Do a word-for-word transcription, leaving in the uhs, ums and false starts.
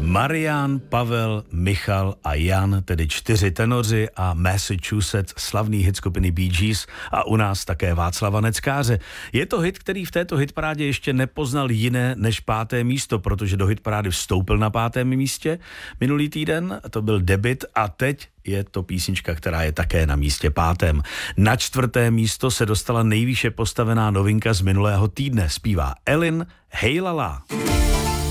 Marián, Pavel, Michal a Jan, tedy čtyři tenoři a Massachusetts, slavný hit skupiny Bee Gees a u nás také Václava Neckáře. Je to hit, který v této hitparádě ještě nepoznal jiné než páté místo, protože do hitparády vstoupil na pátém místě minulý týden, to byl debut a teď je to písnička, která je také na místě pátém. Na čtvrté místo se dostala nejvýše postavená novinka z minulého týdne. Zpívá Ellyn Hey La La.